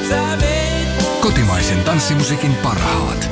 Kotimaisen tanssimusiikin parhaat.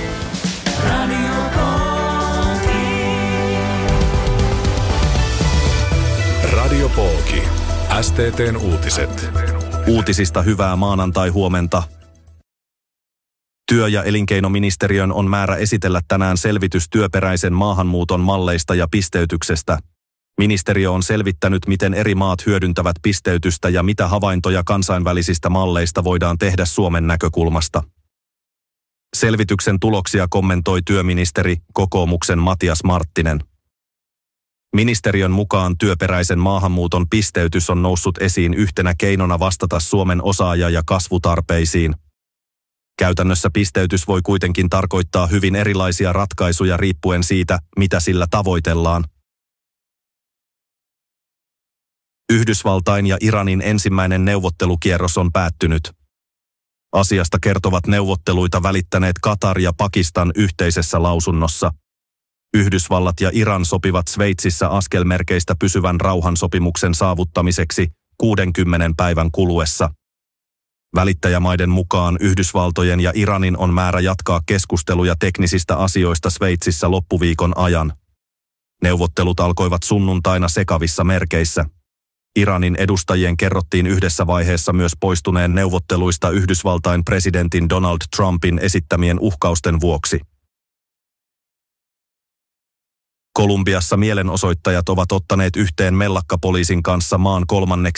Radio Pooki. STT:n uutiset. Uutisista hyvää maanantai-huomenta. Työ- ja elinkeinoministeriön on määrä esitellä tänään selvitys työperäisen maahanmuuton malleista ja pisteytyksestä. Ministeriö on selvittänyt, miten eri maat hyödyntävät pisteytystä ja mitä havaintoja kansainvälisistä malleista voidaan tehdä Suomen näkökulmasta. Selvityksen tuloksia kommentoi työministeri, kokoomuksen Matias Marttinen. Ministeriön mukaan työperäisen maahanmuuton pisteytys on noussut esiin yhtenä keinona vastata Suomen osaaja- ja kasvutarpeisiin. Käytännössä pisteytys voi kuitenkin tarkoittaa hyvin erilaisia ratkaisuja riippuen siitä, mitä sillä tavoitellaan. Yhdysvaltain ja Iranin ensimmäinen neuvottelukierros on päättynyt. Asiasta kertovat neuvotteluita välittäneet Katar ja Pakistan yhteisessä lausunnossa. Yhdysvallat ja Iran sopivat Sveitsissä askelmerkeistä pysyvän rauhansopimuksen saavuttamiseksi 60 päivän kuluessa. Välittäjämaiden mukaan Yhdysvaltojen ja Iranin on määrä jatkaa keskusteluja teknisistä asioista Sveitsissä loppuviikon ajan. Neuvottelut alkoivat sunnuntaina sekavissa merkeissä. Iranin edustajien kerrottiin yhdessä vaiheessa myös poistuneen neuvotteluista Yhdysvaltain presidentin Donald Trumpin esittämien uhkausten vuoksi. Kolumbiassa mielenosoittajat ovat ottaneet yhteen mellakkapoliisin kanssa maan kolmanneksi